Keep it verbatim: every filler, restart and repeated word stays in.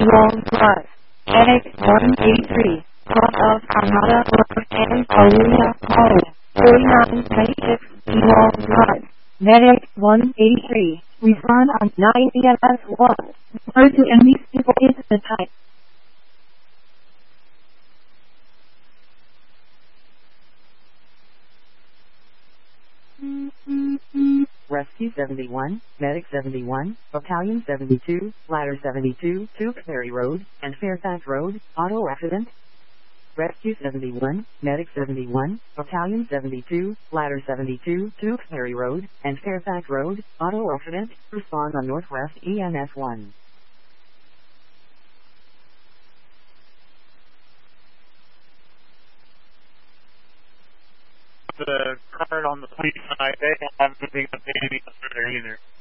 Long Drive. Medic one eight three. Call of Armada or and Aluya Mall. forty-nine ninety-six Long Drive. Medic one eight three. Respond on nine E M S one. Where to enemy people is the type. Rescue seventy-one, Medic seventy-one, Battalion seventy-two, Ladder seventy-two, Tewksbury Road, and Fairfax Road, auto accident. Rescue seventy-one, Medic seventy-one, Battalion seventy-two, Ladder seventy-two, Tewksbury Road, and Fairfax Road, auto accident. Respond on Northwest E M S one. The card on the police side, they don't have anything to pay me further either.